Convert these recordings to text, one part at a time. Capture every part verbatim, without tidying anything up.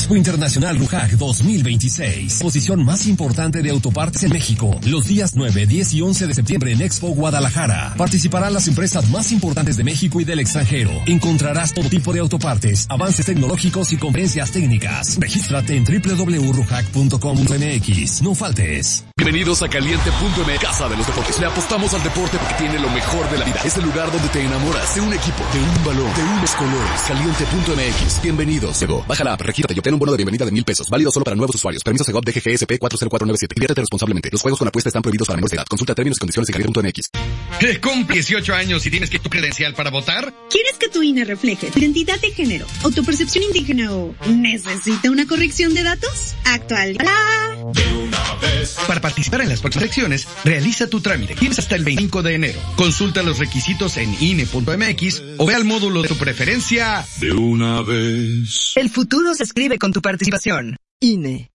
Expo Internacional RUJAC dos mil veintiséis. Posición más importante de autopartes en México. Los días nueve, diez y once de septiembre en Expo Guadalajara. Participarán las empresas más importantes de México y del extranjero. Encontrarás todo tipo de autopartes, avances tecnológicos y conferencias técnicas. Regístrate en doble u doble u doble u punto rujac punto com punto m x. No faltes. Bienvenidos a Caliente punto m x, casa de los deportes. Le apostamos al deporte porque tiene lo mejor de la vida. Es el lugar donde te enamoras de un equipo, de un balón, de unos colores. Caliente punto m x. Bienvenidos. Llegó. Baja la app, regístrate y obtén un bono de bienvenida de mil pesos. Válido solo para nuevos usuarios. Permiso Segov D G G S P cuatro cero cuatro nueve siete. Diviértete responsablemente. Los juegos con apuesta están prohibidos para menores de edad. Consulta términos y condiciones en caliente punto m x. Cumple dieciocho años y tienes que tu credencial para votar. ¿Quieres que tu I N E refleje tu identidad de género, autopercepción indígena o necesita una corrección de datos? Actualízala. Para participar en las próximas elecciones, realiza tu trámite. Tienes hasta el veinticinco de enero. Consulta los requisitos en I N E punto m x o ve al módulo de tu preferencia de una vez. El futuro se escribe con tu participación. I N E.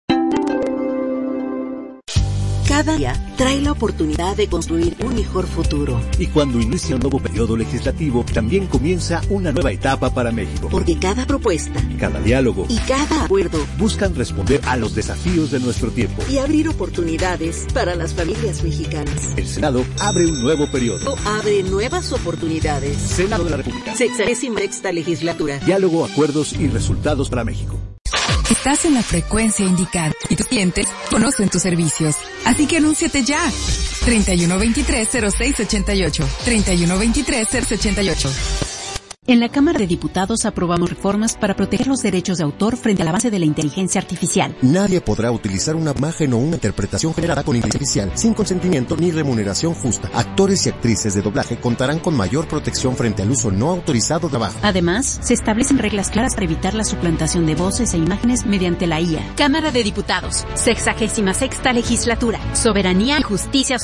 Cada día trae la oportunidad de construir un mejor futuro. Y cuando inicia un nuevo periodo legislativo, también comienza una nueva etapa para México. Porque cada propuesta, cada diálogo y cada acuerdo buscan responder a los desafíos de nuestro tiempo y abrir oportunidades para las familias mexicanas. El Senado abre un nuevo periodo. Abre nuevas oportunidades. Senado de la República. Sexagésima sexta legislatura. Diálogo, acuerdos y resultados para México. Estás en la frecuencia indicada y tus clientes conocen tus servicios. Así que anúnciate ya. treinta y uno veintitrés cero seis ochenta y ocho. treinta y uno veintitrés cero seis ochenta y ocho. En la Cámara de Diputados aprobamos reformas para proteger los derechos de autor frente al avance de la inteligencia artificial. Nadie podrá utilizar una imagen o una interpretación generada con inteligencia artificial sin consentimiento ni remuneración justa. Actores y actrices de doblaje contarán con mayor protección frente al uso no autorizado de trabajo. Además, se establecen reglas claras para evitar la suplantación de voces e imágenes mediante la I A. Cámara de Diputados, sexagésima sexta legislatura. Soberanía y justicia.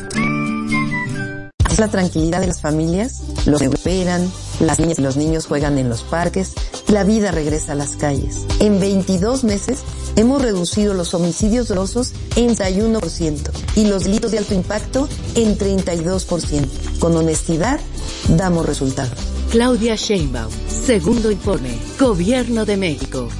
Es la tranquilidad de las familias, los que esperan, las niñas y los niños juegan en los parques, la vida regresa a las calles. En veintidós meses hemos reducido los homicidios dolosos en treinta y uno por ciento y los delitos de alto impacto en treinta y dos por ciento. Con honestidad, damos resultados. Claudia Sheinbaum, segundo informe, Gobierno de México.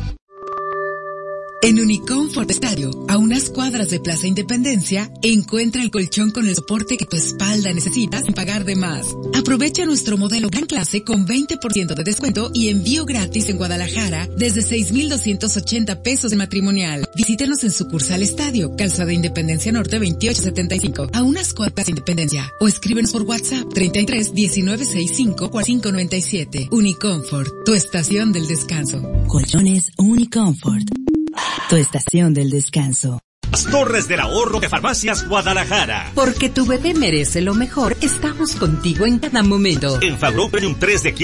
En Unicomfort Estadio, a unas cuadras de Plaza Independencia, encuentra el colchón con el soporte que tu espalda necesita sin pagar de más. Aprovecha nuestro modelo Gran Clase con veinte por ciento de descuento y envío gratis en Guadalajara desde seis mil doscientos ochenta pesos de matrimonial. Visítenos en sucursal Estadio, Calzada Independencia Norte veintiocho setenta y cinco, a unas cuadras de Independencia. O escríbenos por WhatsApp treinta y tres diecinueve sesenta y cinco cuarenta y cinco noventa y siete. Unicomfort, tu estación del descanso. Colchones Unicomfort. Tu estación del descanso. Las Torres del Ahorro de Farmacias Guadalajara. Porque tu bebé merece lo mejor, estamos contigo en cada momento. En Fabrón Premium tres de